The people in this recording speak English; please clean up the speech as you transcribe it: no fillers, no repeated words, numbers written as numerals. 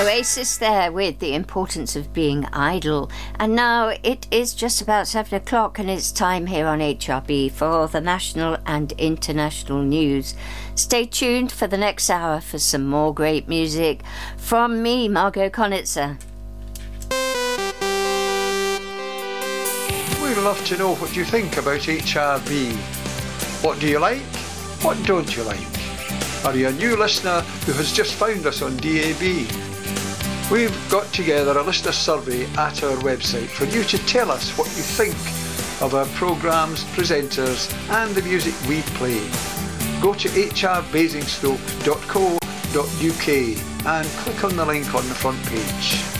Oasis there with The Importance of Being Idle. And now it is just about 7 o'clock and it's time here on HRB for the national and international news. Stay tuned for the next hour for some more great music from me, Margot Conitzer. We'd love to know what you think about HRB. What do you like? What don't you like? Are you a new listener who has just found us on DAB? We've got together a listener survey at our website for you to tell us what you think of our programmes, presenters and the music we play. Go to hrbasingstoke.co.uk and click on the link on the front page.